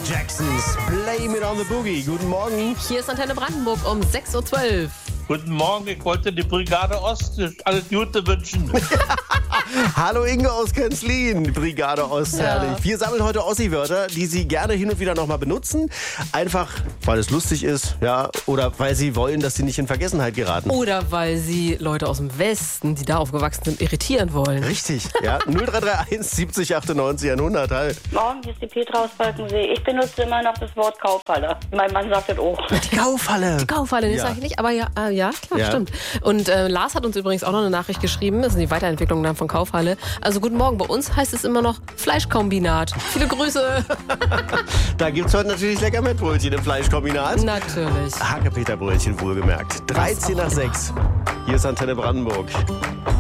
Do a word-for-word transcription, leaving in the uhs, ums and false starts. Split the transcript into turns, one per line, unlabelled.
Jacksons Blame It on the Boogie. Guten Morgen.
Hier ist Antenne Brandenburg um sechs Uhr zwölf.
Guten Morgen, ich wollte die Brigade Ost alles Gute wünschen.
Hallo Inge aus Kenzlin, Brigade Ost,
Ja.
herrlich. Wir sammeln heute Ossi-Wörter, die Sie gerne hin und wieder nochmal benutzen. Einfach, weil es lustig ist, ja, oder weil Sie wollen, dass Sie nicht in Vergessenheit geraten.
Oder weil sie Leute aus dem Westen, die da aufgewachsen sind, irritieren wollen.
Richtig, ja. null drei drei eins siebzig achtundneunzig hundert. Hi.
Morgen, hier ist die Petra aus Falkensee. Ich benutze immer noch das Wort Kaufhalle. Mein Mann sagt das auch.
Die Kaufhalle.
Kaufhalle, das
Ja.
sage ich nicht, aber ja, äh, ja klar,
Ja.
stimmt. Und äh, Lars hat uns übrigens auch noch eine Nachricht geschrieben, das ist die Weiterentwicklung dann von Kaufhalle. Also guten Morgen, bei uns heißt es immer noch Fleischkombinat. Viele Grüße.
Da gibt's heute natürlich lecker Mettbrötchen im Fleischkombinat.
Natürlich.
Hackepeterbrötchen wohlgemerkt. dreizehn nach sechs. Hier ist Antenne Brandenburg.